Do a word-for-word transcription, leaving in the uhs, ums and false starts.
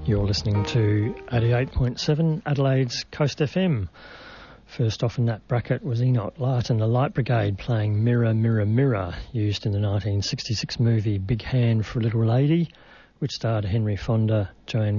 You're listening to eighty-eight point seven Adelaide's Coast F M. First off in that bracket was Enoch Light and the Light Brigade playing Mirror, Mirror, Mirror, used in the nineteen sixty-six movie Big Hand for a Little Lady, which starred Henry Fonda, Joanne